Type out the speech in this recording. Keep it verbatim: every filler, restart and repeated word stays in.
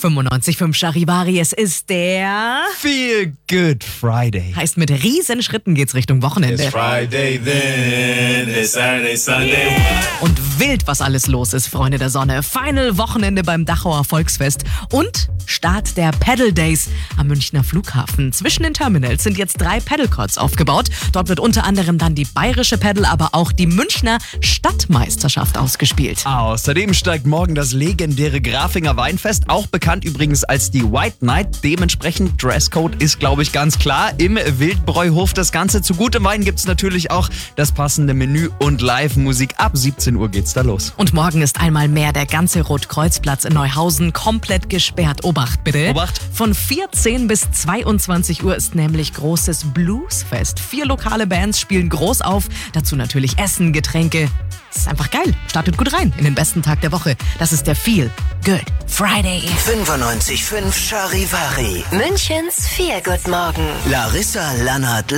fünfundneunzig Komma fünf Charivari, es ist der... Feel Good Friday. Heißt, mit riesen Schritten geht's Richtung Wochenende. It's Friday then, it's Saturday, Sunday. Yeah. Und wild, was alles los ist, Freunde der Sonne. Final Wochenende beim Dachauer Volksfest und Start der Paddle Days am Münchner Flughafen. Zwischen den Terminals sind jetzt drei Paddle-Courts aufgebaut. Dort wird unter anderem dann die bayerische Paddle, aber auch die Münchner Stadtmeisterschaft ausgespielt. Außerdem steigt morgen das legendäre Grafinger Weinfest, auch bekannt übrigens als die White Night. Dementsprechend Dresscode ist, glaube ich, ganz klar im Wildbräuhof. Das Ganze zu gutem Wein gibt es natürlich auch das passende Menü und Live-Musik. Ab siebzehn Uhr geht's da los. Und morgen ist einmal mehr der ganze Rotkreuzplatz in Neuhausen komplett gesperrt. Obacht bitte. Obacht. Von vierzehn bis zweiundzwanzig Uhr ist nämlich großes Bluesfest. Vier lokale Bands spielen groß auf. Dazu natürlich Essen, Getränke. Das ist einfach geil. Startet gut rein in den besten Tag der Woche. Das ist der Feel Good Friday. fünfundneunzig Komma fünf Charivari. Münchens Feel Good Morgen. Larissa Lannert